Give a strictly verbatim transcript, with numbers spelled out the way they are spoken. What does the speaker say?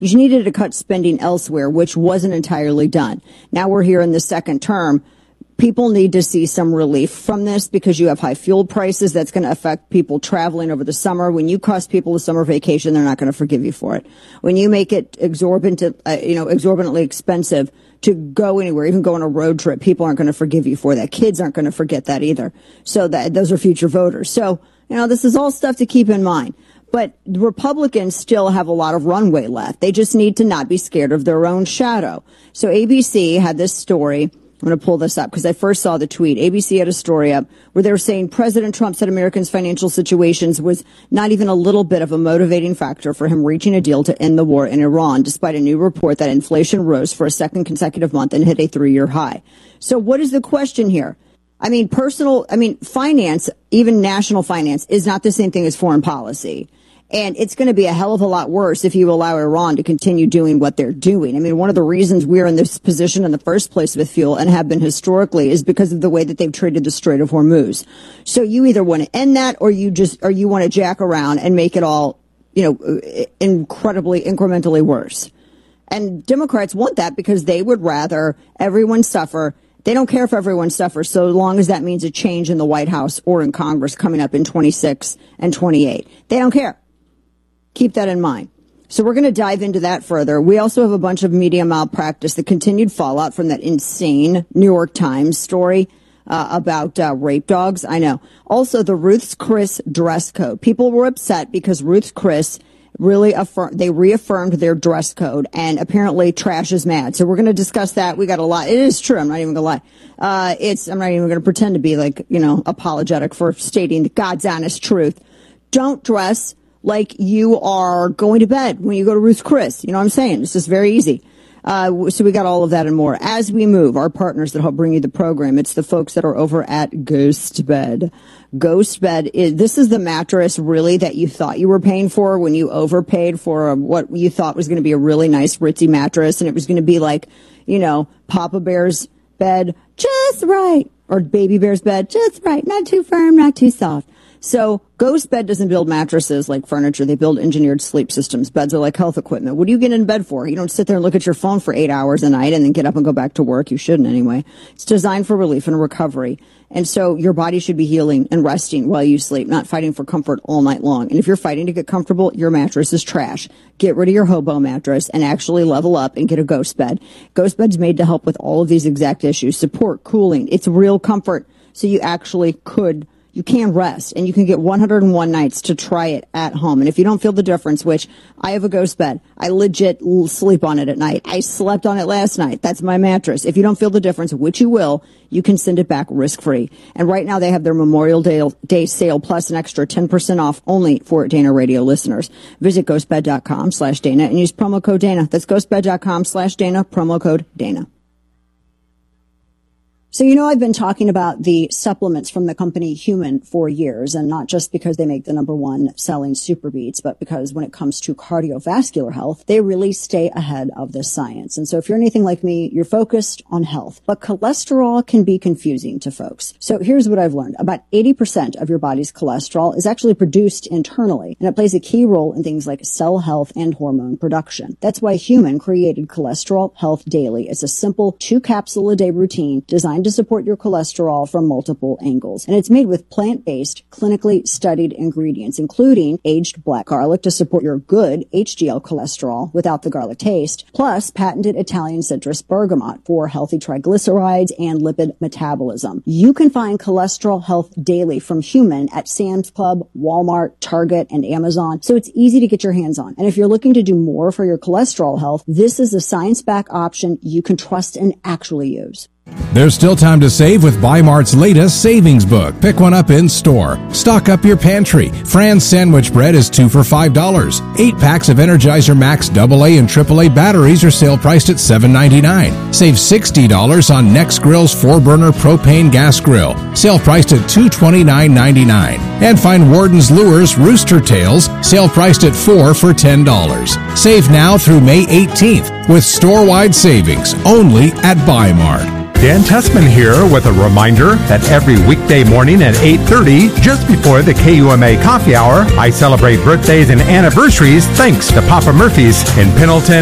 You needed to cut spending elsewhere, which wasn't entirely done. Now we're here in the second term. People need to see some relief from this because you have high fuel prices. That's going to affect people traveling over the summer. When you cost people a summer vacation, they're not going to forgive you for it. When you make it exorbitant, uh, you know, exorbitantly expensive to go anywhere, even go on a road trip, people aren't going to forgive you for that. Kids aren't going to forget that either. So that those are future voters. So, you know, this is all stuff to keep in mind. But Republicans still have a lot of runway left. They just need to not be scared of their own shadow. So A B C had this story. I'm going to pull this up because I first saw the tweet. A B C had a story up where they were saying President Trump said Americans' financial situations was not even a little bit of a motivating factor for him reaching a deal to end the war in Iran, despite a new report that inflation rose for a second consecutive month and hit a three-year high. So what is the question here? I mean, personal, I mean, finance, even national finance, is not the same thing as foreign policy. And it's going to be a hell of a lot worse if you allow Iran to continue doing what they're doing. I mean, one of the reasons we're in this position in the first place with fuel and have been historically is because of the way that they've treated the Strait of Hormuz. So you either want to end that or you just, or you want to jack around and make it all, you know, incredibly, incrementally worse. And Democrats want that because they would rather everyone suffer. They don't care if everyone suffers so long as that means a change in the White House or in Congress coming up in twenty-six and twenty-eight. They don't care. Keep that in mind. So we're going to dive into that further. We also have a bunch of media malpractice, the continued fallout from that insane New York Times story uh, about uh, rape dogs. I know. Also, the Ruth's Chris dress code. People were upset because Ruth's Chris really affirmed, they reaffirmed their dress code, and apparently trash is mad. So we're going to discuss that. We got a lot. It is true. I'm not even going to lie. Uh, it's, I'm not even going to pretend to be like, you know, apologetic for stating God's honest truth. Don't dress like you are going to bed when you go to Ruth's Chris. You know what I'm saying? It's just very easy. Uh, so we got all of that and more. As we move, our partners that help bring you the program, it's the folks that are over at Ghost Bed. Ghost Bed is, this is the mattress really that you thought you were paying for when you overpaid for a, what you thought was going to be a really nice ritzy mattress. And it was going to be like, you know, Papa Bear's bed just right, or Baby Bear's bed just right. Not too firm, not too soft. So Ghost Bed doesn't build mattresses like furniture. They build engineered sleep systems. Beds are like health equipment. What do you get in bed for? You don't sit there and look at your phone for eight hours a night and then get up and go back to work. You shouldn't anyway. It's designed for relief and recovery. And so your body should be healing and resting while you sleep, not fighting for comfort all night long. And if you're fighting to get comfortable, your mattress is trash. Get rid of your hobo mattress and actually level up and get a Ghost Bed. Ghost Bed's made to help with all of these exact issues. Support, cooling. It's real comfort. So you actually could You can rest, and you can get one hundred one nights to try it at home. And if you don't feel the difference, which I have a Ghost Bed, I legit sleep on it at night. I slept on it last night. That's my mattress. If you don't feel the difference, which you will, you can send it back risk-free. And right now they have their Memorial Day, Day sale plus an extra ten percent off only for Dana Radio listeners. Visit ghostbed.com slash Dana and use promo code Dana. That's ghostbed.com slash Dana, promo code Dana. So, you know, I've been talking about the supplements from the company Human for years, and not just because they make the number one selling Super Beats, but because when it comes to cardiovascular health, they really stay ahead of the science. And so if you're anything like me, you're focused on health, but cholesterol can be confusing to folks. So here's what I've learned. About eighty percent of your body's cholesterol is actually produced internally, and it plays a key role in things like cell health and hormone production. That's why Human created Cholesterol Health Daily. It's a simple two capsule a day routine designed to support your cholesterol from multiple angles. And it's made with plant-based, clinically studied ingredients, including aged black garlic to support your good H D L cholesterol without the garlic taste, plus patented Italian citrus bergamot for healthy triglycerides and lipid metabolism. You can find Cholesterol Health Daily from Human at Sam's Club, Walmart, Target, and Amazon, so it's easy to get your hands on. And if you're looking to do more for your cholesterol health, this is a science-backed option you can trust and actually use. There's still time to save with Bi-Mart's latest savings book. Pick one up in store. Stock up your pantry. Fran's sandwich bread is two for five dollars. Eight packs of Energizer Max double A and triple A batteries are sale priced at seven ninety-nine. Save sixty dollars on Next Grill's four burner propane gas grill. Sale priced at two twenty-nine ninety-nine. And find Warden's Lures Rooster Tails, sale priced at four for ten dollars. Save now through May eighteenth with store-wide savings only at Bi-Mart. Dan Tessman here with a reminder that every weekday morning at eight thirty, just before the K U M A coffee hour, I celebrate birthdays and anniversaries thanks to Papa Murphy's in Pendleton